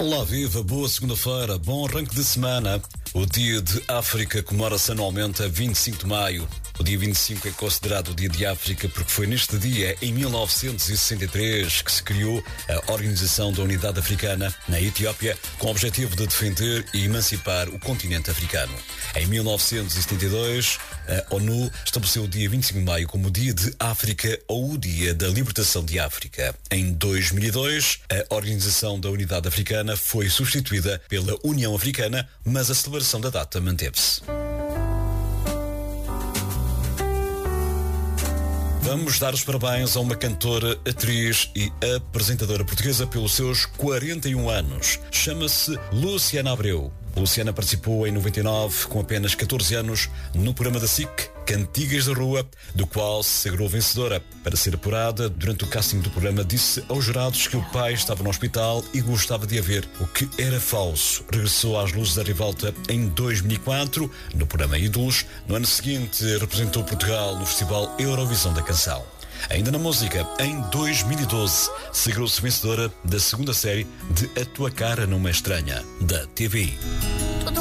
Olá, viva, boa segunda-feira, bom arranque de semana. O Dia de África comemora-se anualmente a 25 de maio. O dia 25 é considerado o Dia de África porque foi neste dia, em 1963, que se criou a Organização da Unidade Africana, na Etiópia, com o objetivo de defender e emancipar o continente africano. Em 1972, a ONU estabeleceu o dia 25 de maio como o Dia de África ou o Dia da Libertação de África. Em 2002, a Organização da Unidade Africana foi substituída pela União Africana, mas a celebração da data manteve-se. Vamos dar os parabéns a uma cantora, atriz e apresentadora portuguesa pelos seus 41 anos. Chama-se Luciana Abreu. Luciana participou em 99, com apenas 14 anos, no programa da SIC, Cantigas da Rua, do qual se sagrou vencedora. Para ser apurada, durante o casting do programa, disse aos jurados que o pai estava no hospital e gostava de a ver, o que era falso. Regressou às luzes da ribalta em 2004, no programa Ídolos. No ano seguinte, representou Portugal no Festival Eurovisão da Canção. Ainda na música, em 2012, sagrou-se vencedora da segunda série de A Tua Cara Não É Estranha, da TVI.